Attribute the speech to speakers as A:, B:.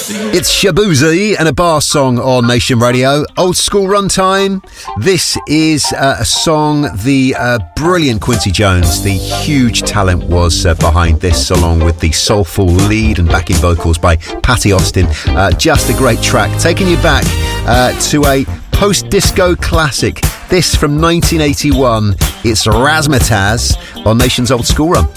A: It's Shaboozey and a bar song on Nation Radio. Old school runtime. This is a song the brilliant Quincy Jones, the huge talent, was behind this, along with the soulful lead and backing vocals by Patty Austin. Just a great track, taking you back to a post-disco classic. This from 1981. It's Razzmatazz on Nation's Old School Run.